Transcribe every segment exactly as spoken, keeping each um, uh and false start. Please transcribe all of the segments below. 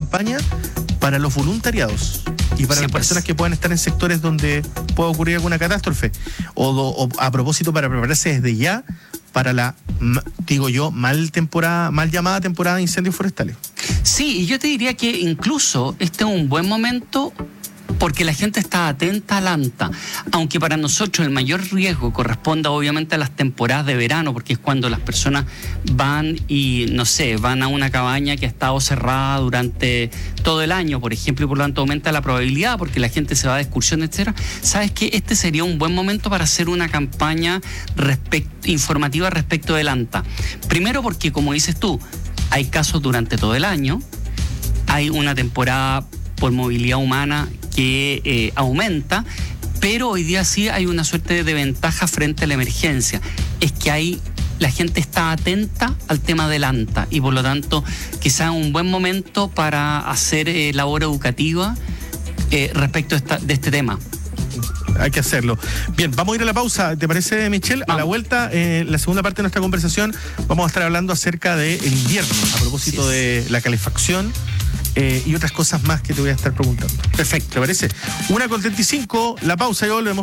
campaña para los voluntariados y para Sí, las pues. personas que puedan estar en sectores donde pueda ocurrir alguna catástrofe. O, do- o a propósito, para prepararse desde ya para la, m- digo yo, mal temporada, mal llamada temporada de incendios forestales. Sí, y yo te diría que incluso este es un buen momento porque la gente está atenta al ANTA, aunque para nosotros el mayor riesgo corresponda obviamente a las temporadas de verano, porque es cuando las personas van y, no sé, van a una cabaña que ha estado cerrada durante todo el año, por ejemplo, y por lo tanto aumenta la probabilidad porque la gente se va de excursión, etcétera. ¿Sabes qué? Este sería un buen momento para hacer una campaña respect- informativa respecto del ANTA. Primero porque, como dices tú, hay casos durante todo el año, hay una temporada por movilidad humana que eh, aumenta, pero hoy día sí hay una suerte de ventaja frente a la emergencia. Es que hay, la gente está atenta al tema del ANTA y por lo tanto quizá un buen momento para hacer eh, labor educativa eh, respecto a esta, de este tema. Hay que hacerlo. Bien, vamos a ir a la pausa, ¿te parece, Michelle? A la vuelta, eh, la segunda parte de nuestra conversación, vamos a estar hablando acerca del invierno, a propósito Sí. de la calefacción eh, y otras cosas más que te voy a estar preguntando. Perfecto. ¿Te parece? Una con treinta y cinco, la pausa y volvemos.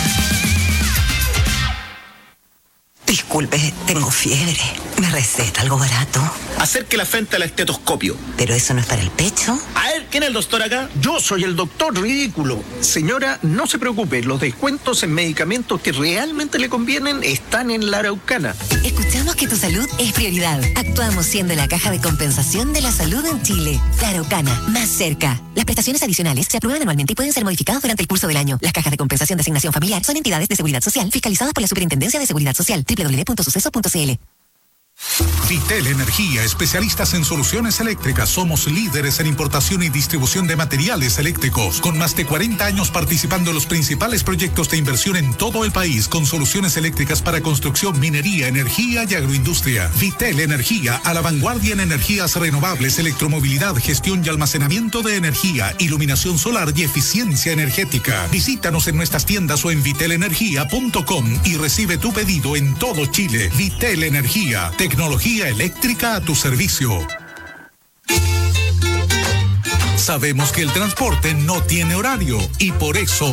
Disculpe, tengo fiebre. ¿Me receta algo barato? Acerque la frente al estetoscopio. ¿Pero eso no es para el pecho? A ver, ¿quién es el doctor acá? Yo soy el doctor ridículo. Señora, no se preocupe, los descuentos en medicamentos que realmente le convienen están en la Araucana. Escuchamos que tu salud es prioridad. Actuamos siendo la caja de compensación de la salud en Chile. La Araucana, más cerca. Las prestaciones adicionales se aprueban anualmente y pueden ser modificadas durante el curso del año. Las cajas de compensación de asignación familiar son entidades de seguridad social fiscalizadas por la Superintendencia de Seguridad Social. doble u doble u doble u punto suceso punto c l. Vitel Energía, especialistas en soluciones eléctricas. Somos líderes en importación y distribución de materiales eléctricos, con más de cuarenta años participando en los principales proyectos de inversión en todo el país, con soluciones eléctricas para construcción, minería, energía y agroindustria. Vitel Energía, a la vanguardia en energías renovables, electromovilidad, gestión y almacenamiento de energía, iluminación solar y eficiencia energética. Visítanos en nuestras tiendas o en vitel energía punto com y recibe tu pedido en todo Chile. Vitel Energía, tecnología eléctrica a tu servicio. Sabemos que el transporte no tiene horario y por eso